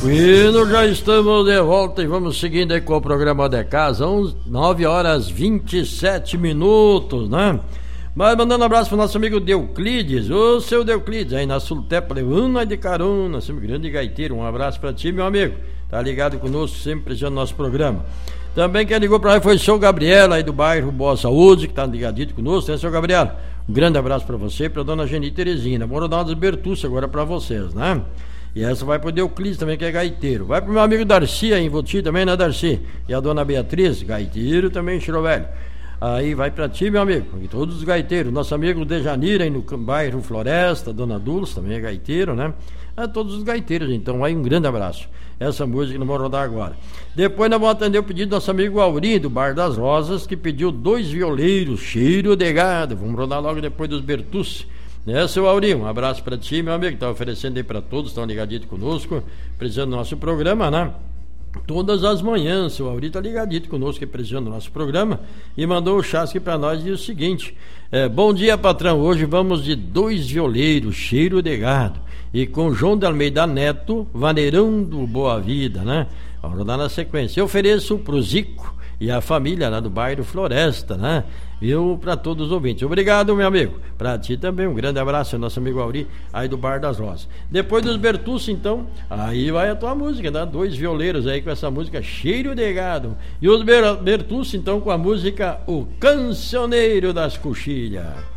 Bueno, já estamos de volta e vamos seguindo aí com o programa de casa, 9 horas 27 minutos, né? Mas mandando um abraço pro nosso amigo Deuclides, ô seu Deuclides, aí na Sultepa, levando de carona, sempre grande gaiteiro, um abraço pra ti, meu amigo, tá ligado conosco, sempre presente no nosso programa. Também quem ligou pra aí foi o seu Gabriel, aí do bairro Boa Saúde, que tá ligadito conosco, né, seu Gabriel? Um grande abraço pra você e pra dona Geni Teresina, Moronaldas Bertucci agora pra vocês, né? E essa vai pro Deuclides também, que é gaiteiro. Vai pro meu amigo Darcy, aí em Voti também, né, Darcy? E a dona Beatriz, gaiteiro também, Chiro Velho. Aí vai pra ti, meu amigo, e todos os gaiteiros. Nosso amigo Dejanira, aí no bairro Floresta, dona Dulce também é gaiteiro, né? A todos os gaiteiros, então, aí um grande abraço. Essa música não vou rodar agora. Depois nós vamos atender o pedido do nosso amigo Auri, do Bar das Rosas, que pediu 2 violeiros, cheiro de gado. Vamos rodar logo depois dos Bertucci. Né, seu Auri, um abraço pra ti, meu amigo, que tá oferecendo aí pra todos, estão ligadinhos conosco, precisando do nosso programa, né? Todas as manhãs, seu Auri tá ligadinho conosco, precisando do nosso programa, e mandou o chasque pra nós e diz o seguinte: bom dia, patrão, hoje vamos de 2 violeiros, cheiro de gado, e com João de Almeida Neto, vaneirão do Boa Vida, né? Vamos rodar na sequência. Eu ofereço pro Zico e a família lá do bairro Floresta, né? Viu, para todos os ouvintes. Obrigado, meu amigo. Para ti também, um grande abraço, nosso amigo Auri, aí do Bar das Rosas. Depois dos Bertucci, então, aí vai a tua música, né? 2 violeiros aí com essa música Cheiro de Gado. E os Bertucci, então, com a música O Cancioneiro das Coxilhas.